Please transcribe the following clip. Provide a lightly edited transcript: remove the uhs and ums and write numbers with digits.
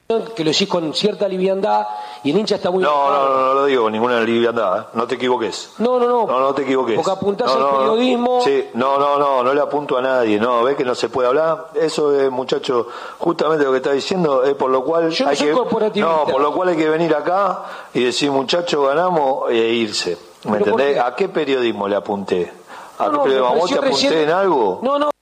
que lo decís con cierta liviandad y el hincha está muy... No lo digo con ninguna liviandad, no te equivoques. No te equivoques. Porque apuntás al periodismo... Sí, no le apunto a nadie, ves que no se puede hablar. Eso es, muchacho, justamente lo que está diciendo es por lo cual... Yo no soy corporativista. Por lo cual hay que venir acá y decir, muchacho, ganamos, e irse. ¿Me entendés? ¿A qué periodismo le apunté? ¿A qué periodismo? ¿A vos te apunté en algo? No.